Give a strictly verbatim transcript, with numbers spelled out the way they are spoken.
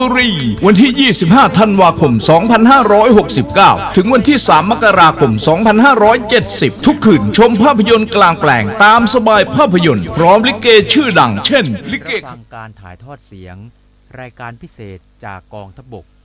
วันที่ ยี่สิบห้า ธันวาคม สองพันห้าร้อยหกสิบเก้า ถึงวันที่ สาม มกราคม สองพันห้าร้อยเจ็ดสิบ ทุกคืนชมภาพยนตร์กลางแปลงตามสบายภาพยนตร์พร้อมลิเกชื่อดังเช่นลิเกฟังการถ่ายทอดเสียงรายการพิเศษจากกองทัพบก